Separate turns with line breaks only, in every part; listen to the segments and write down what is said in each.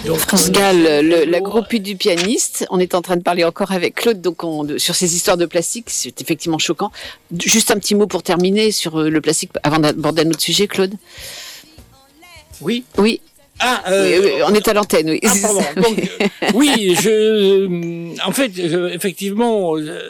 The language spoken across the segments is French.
Donc,
France Gall, la groupie du pianiste. On est en train de parler encore avec Claude sur ces histoires de plastique. C'est effectivement choquant. Juste un petit mot pour terminer sur le plastique avant d'aborder un autre sujet, Claude.
Oui.
Oui. Oui, on est à l'antenne, oui.
Pardon. Donc, oui, en fait, effectivement,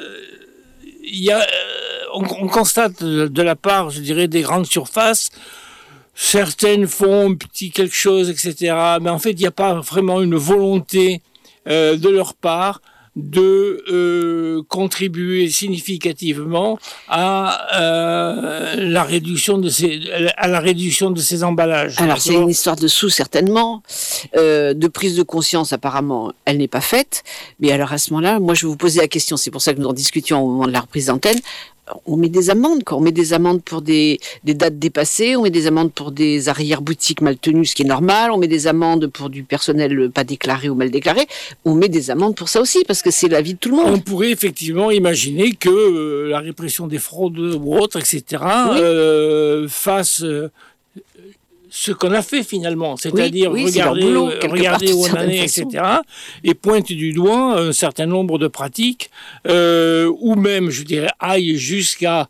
on constate de la part, je dirais, des grandes surfaces, certaines font un petit quelque chose, etc. Mais en fait, il n'y a pas vraiment une volonté de leur part de contribuer significativement à la réduction de ces emballages.
Alors c'est une histoire de sous certainement, de prise de conscience apparemment elle n'est pas faite, mais alors à ce moment-là, moi je vais vous poser la question, c'est pour ça que nous en discutions au moment de la reprise d'antenne. On met des amendes, quoi. On met des amendes pour des dates dépassées, on met des amendes pour des arrière-boutiques mal tenues, ce qui est normal, on met des amendes pour du personnel pas déclaré ou mal déclaré, on met des amendes pour ça aussi, parce que c'est la vie de tout le monde.
On pourrait effectivement imaginer que la répression des fraudes ou autres, etc., oui. Fasse ce qu'on a fait finalement, c'est-à-dire regarder où on en est, etc., et pointe du doigt un certain nombre de pratiques, ou même, je dirais, aille jusqu'à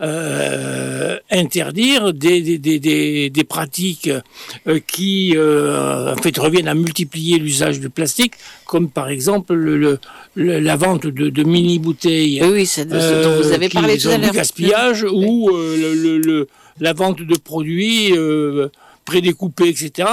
interdire des pratiques qui en fait reviennent à multiplier l'usage du plastique, comme par exemple la vente de mini bouteilles,
oui, c'est dont vous avez parlé tout à l'heure,
du gaspillage, ou la vente de produits prédécoupés, etc.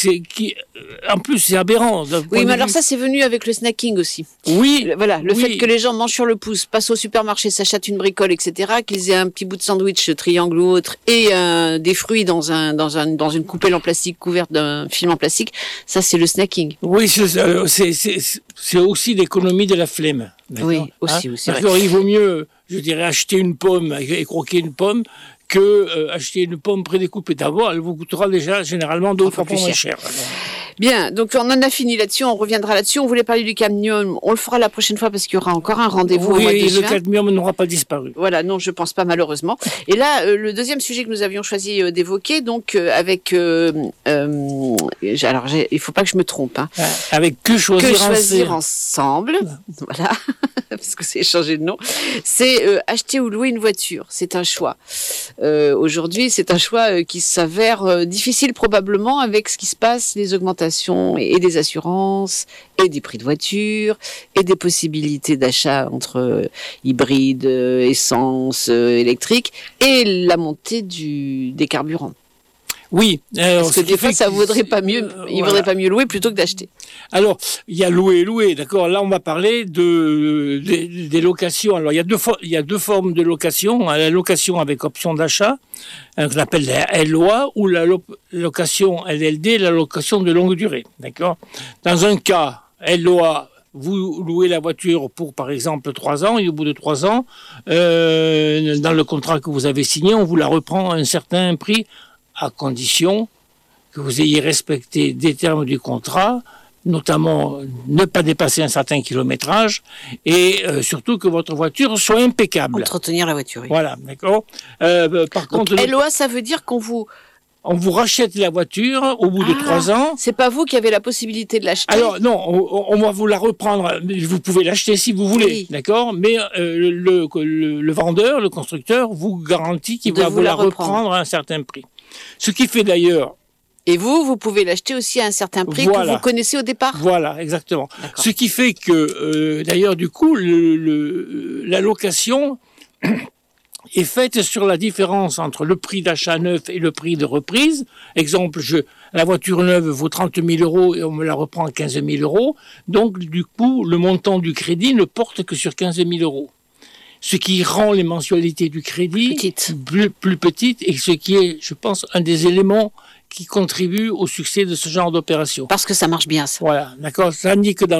En plus, c'est aberrant.
Oui, mais alors ça, c'est venu avec le snacking aussi.
Oui.
Voilà, le fait que les gens mangent sur le pouce, passent au supermarché, s'achètent une bricole, etc., qu'ils aient un petit bout de sandwich, triangle ou autre, et des fruits dans une coupelle en plastique couverte d'un film en plastique, ça, c'est le snacking.
Oui, c'est aussi l'économie de la flemme.
Oui, aussi, c'est vrai.
Il vaut mieux, je dirais, acheter une pomme et croquer une pomme que acheter une pomme prédécoupée. D'abord, elle vous coûtera déjà généralement 2 ou 3 fois moins cher.
Bien, donc on en a fini là-dessus, on reviendra là-dessus. On voulait parler du cadmium, on le fera la prochaine fois parce qu'il y aura encore un rendez-vous au mois de juin.
Le cadmium n'aura pas disparu.
Voilà, non, je pense pas malheureusement. Et là, le deuxième sujet que nous avions choisi d'évoquer, donc avec... alors, il faut pas que je me trompe. Hein.
Avec Que choisir
ensemble, voilà, parce que c'est changé de nom, c'est acheter ou louer une voiture. C'est un choix. Aujourd'hui, c'est un choix qui s'avère difficile probablement avec ce qui se passe, les augmentations et des assurances et des prix de voiture et des possibilités d'achat entre hybride, essence, électrique et la montée des carburants.
Oui.
Parce que des fois, ça vaudrait pas mieux. Il vaudrait pas mieux louer plutôt que d'acheter.
Alors, il y a louer, d'accord. Là, on va parler des locations. Alors, il y a deux formes de location. La location avec option d'achat, qu'on appelle la LOA, ou la location LLD, la location de longue durée, d'accord. Dans un cas, LOA, vous louez la voiture pour, par exemple, 3 ans, et au bout de 3 ans, dans le contrat que vous avez signé, on vous la reprend à un certain prix, à condition que vous ayez respecté des termes du contrat, notamment ne pas dépasser un certain kilométrage et surtout que votre voiture soit impeccable.
Entretenir la voiture, oui.
Voilà, d'accord. Par contre,
LOA, ça veut dire on
vous rachète la voiture au bout de 3 ans.
C'est pas vous qui avez la possibilité de l'acheter.
Alors non, on va vous la reprendre. Vous pouvez l'acheter si vous voulez, oui. D'accord. Mais le vendeur, le constructeur, vous garantit qu'il va vous la reprendre à un certain prix. Ce qui fait d'ailleurs...
Et vous pouvez l'acheter aussi à un certain prix que vous connaissez au départ.
Voilà, exactement. D'accord. Ce qui fait que, d'ailleurs, du coup, la location est faite sur la différence entre le prix d'achat neuf et le prix de reprise. Exemple, la voiture neuve vaut 30 000 € et on me la reprend à 15 000 €. Donc, du coup, le montant du crédit ne porte que sur 15 000 €. Ce qui rend les mensualités du crédit plus petites et ce qui est, je pense, un des éléments qui contribue au succès de ce genre d'opération.
Parce que ça marche bien, ça.
Voilà, d'accord. Ça indique que dans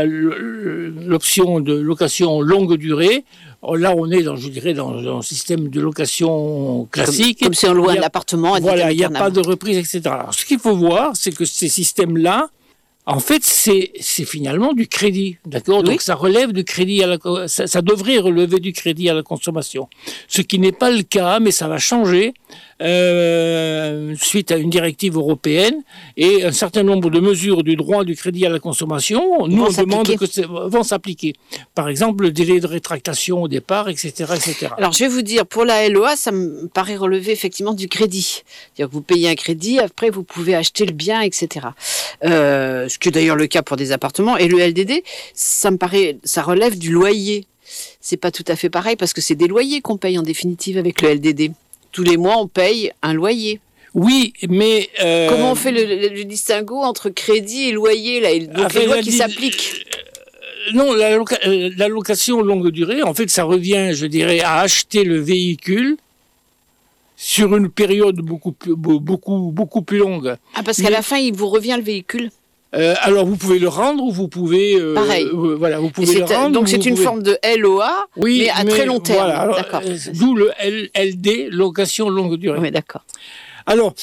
l'option de location longue durée, là, on est dans un système de location classique.
Comme si on louait un appartement.
Voilà, il n'y a pas de reprise, etc. Alors, ce qu'il faut voir, c'est que ces systèmes-là, en fait, c'est finalement du crédit, d'accord. Oui. Donc ça relève du crédit ça devrait relever du crédit à la consommation. Ce qui n'est pas le cas, mais ça va changer suite à une directive européenne et un certain nombre de mesures du droit du crédit à la consommation, nous on demande que vont s'appliquer. Par exemple, le délai de rétractation au départ, etc., etc.
Alors, je vais vous dire, pour la LOA, ça me paraît relever effectivement du crédit. C'est-à-dire que vous payez un crédit, après vous pouvez acheter le bien, etc. Ce qui est d'ailleurs le cas pour des appartements. Et le LDD, ça me paraît, ça relève du loyer. C'est pas tout à fait pareil parce que c'est des loyers qu'on paye en définitive avec le LDD. Tous les mois, on paye un loyer.
Oui, mais...
Comment on fait le distinguo entre crédit et loyer, là, donc les lois qui s'appliquent?
Non, la location longue durée, en fait, ça revient, je dirais, à acheter le véhicule sur une période beaucoup plus longue.
Ah, parce qu'à la fin, il vous revient le véhicule?
Alors, vous pouvez le rendre ou vous pouvez...
Pareil.
Voilà, vous pouvez le rendre.
Donc, c'est une forme de LOA, oui, mais à très long terme.
Voilà,
d'accord.
D'où le LD, location longue durée.
Oui, d'accord.
Alors,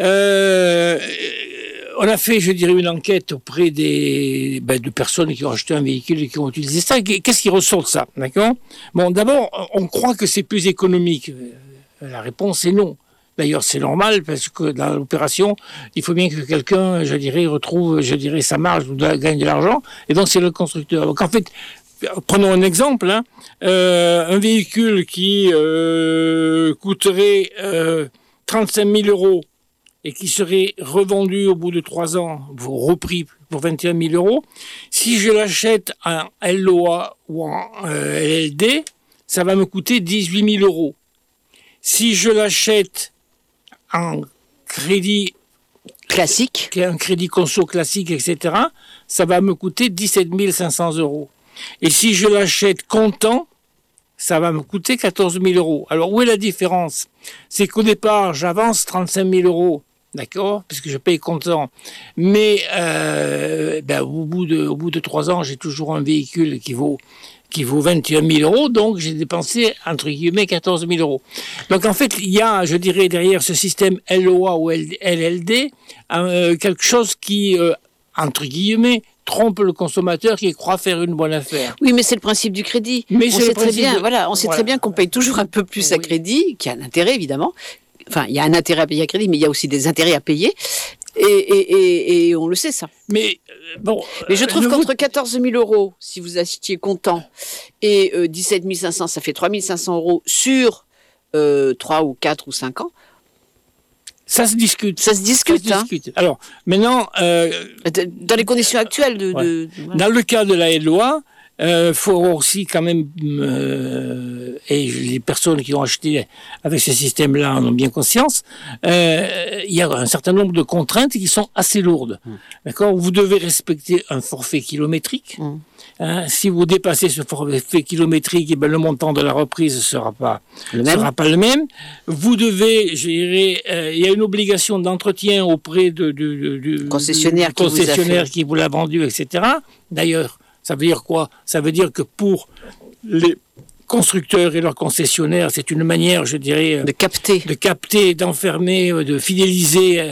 on a fait, je dirais, une enquête auprès de personnes qui ont acheté un véhicule et qui ont utilisé ça. Qu'est-ce qui ressort de ça, d'accord? Bon, d'abord, on croit que c'est plus économique. La réponse est non. D'ailleurs, c'est normal parce que dans l'opération, il faut bien que quelqu'un, je dirais, retrouve, je dirais, sa marge ou gagne de l'argent. Et donc, c'est le constructeur. Donc, en fait, prenons un exemple. Un véhicule qui coûterait 35 000 euros et qui serait revendu au bout de 3 ans, repris pour 21 000 euros. Si je l'achète en LOA ou en LLD, ça va me coûter 18 000 euros. Si je l'achète en crédit
classique,
un crédit conso classique, etc., ça va me coûter 17 500 euros. Et si je l'achète comptant, ça va me coûter 14 000 euros. Alors, où est la différence? C'est qu'au départ, j'avance 35 000 euros, d'accord, puisque je paye comptant. Mais au bout de 3 ans, j'ai toujours un véhicule qui vaut 21 000 euros, donc j'ai dépensé, entre guillemets, 14 000 euros. Donc en fait, il y a, je dirais, derrière ce système LOA ou LLD, quelque chose qui, entre guillemets, trompe le consommateur qui croit faire une bonne affaire.
Oui, mais c'est le principe du crédit. On sait très bien qu'on paye toujours un peu plus à crédit, qu'il y a un intérêt, évidemment. Enfin, il y a un intérêt à payer à crédit, mais il y a aussi des intérêts à payer. Et on le sait, ça.
Mais
je trouve qu'entre 14 000 euros, si vous achetiez comptant, et 17 500, ça fait 3 500 euros sur 3 ou 4 ou 5 ans.
Ça se discute.
Ça se discute.
Alors, maintenant...
dans les conditions actuelles voilà.
Dans le cas de la LOA, faut aussi quand même, et les personnes qui ont acheté avec ce système-là en ont bien conscience, il y a un certain nombre de contraintes qui sont assez lourdes. D'accord? Vous devez respecter un forfait kilométrique. Si vous dépassez ce forfait kilométrique, le montant de la reprise ne sera pas le même. Vous devez, je dirais, il y a une obligation d'entretien auprès du concessionnaire qui vous l'a vendu, etc. D'ailleurs, ça veut dire quoi? Ça veut dire que pour les constructeurs et leurs concessionnaires, c'est une manière, je dirais, de capter, d'enfermer, de fidéliser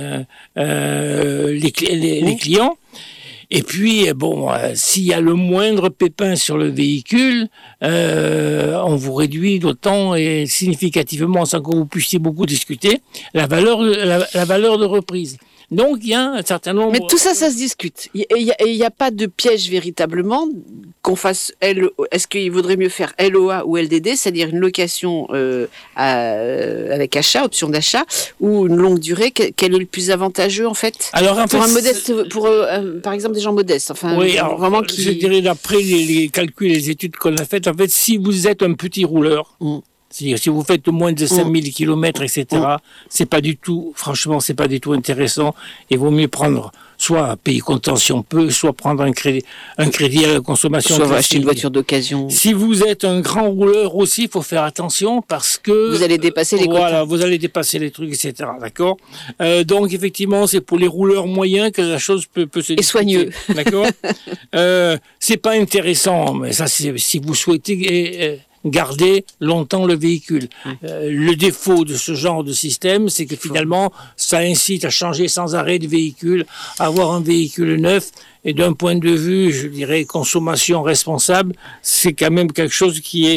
les clients. Et puis, s'il y a le moindre pépin sur le véhicule, on vous réduit d'autant et significativement, sans que vous puissiez beaucoup discuter, la valeur de reprise. Donc, il y a un certain nombre...
Mais tout ça, ça se discute. Il n'y a pas de piège véritablement qu'on fasse... Est-ce qu'il vaudrait mieux faire LOA ou LDD, c'est-à-dire une location avec achat, option d'achat, ou une longue durée? Quel est le plus avantageux, en fait?
Alors,
par exemple, des gens modestes. Enfin,
oui, alors, vraiment je dirais, d'après les calculs et les études qu'on a faites, en fait, si vous êtes un petit rouleur... C'est-à-dire, si vous faites moins de 5000 km, etc., c'est pas du tout intéressant. Il vaut mieux prendre, soit payer comptant si on peut, soit prendre un crédit à la consommation.
Soit acheter une voiture d'occasion.
Si vous êtes un grand rouleur aussi, il faut faire attention parce que...
Vous allez dépasser les quotas.
Voilà, vous allez dépasser les trucs, etc., d'accord? Donc, effectivement, c'est pour les rouleurs moyens que la chose peut se discuter.
Et soigneux.
D'accord? C'est pas intéressant, mais ça, c'est si vous souhaitez... garder longtemps le véhicule. Le défaut de ce genre de système, c'est que finalement, ça incite à changer sans arrêt de véhicule, à avoir un véhicule neuf, et d'un point de vue, je dirais, consommation responsable, c'est quand même quelque chose qui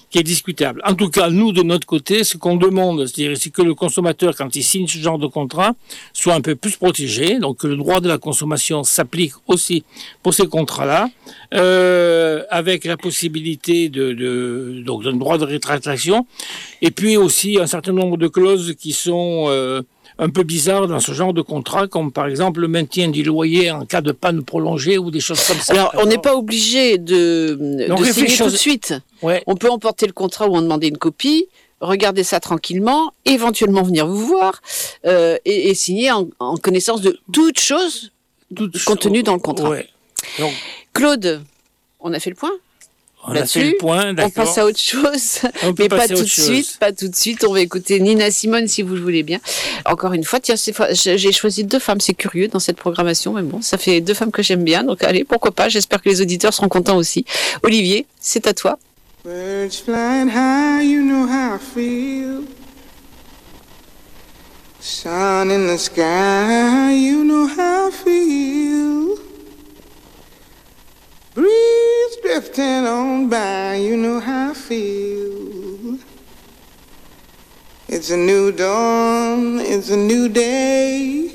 qui est discutable. En tout cas, nous, de notre côté, ce qu'on demande, c'est que le consommateur, quand il signe ce genre de contrat, soit un peu plus protégé, donc que le droit de la consommation s'applique aussi pour ces contrats-là, avec la possibilité donc d'un droit de rétractation, et puis aussi un certain nombre de clauses qui sont un peu bizarres dans ce genre de contrat, comme par exemple le maintien du loyer en cas de panne prolongée ou des choses comme ça.
Alors, on n'est pas obligé de signer tout de suite.
Ouais.
On peut emporter le contrat ou en demander une copie, regarder ça tranquillement, éventuellement venir vous voir et signer en connaissance de toutes choses contenues dans le contrat.
Ouais. Donc,
Claude, on a fait le point ?
on a fait le point, d'accord.
On passe à autre chose, mais pas tout de suite. Pas tout de suite. On va écouter Nina Simone si vous le voulez bien. Encore une fois, tiens, j'ai choisi 2 femmes. C'est curieux dans cette programmation, mais bon, ça fait 2 femmes que j'aime bien. Donc allez, pourquoi pas. J'espère que les auditeurs seront contents aussi. Olivier, c'est à toi.
Birds flying high, you know how I feel. Sun in the sky, you know how I feel. Breeze drifting on by, you know how I feel. It's a new dawn, it's a new day.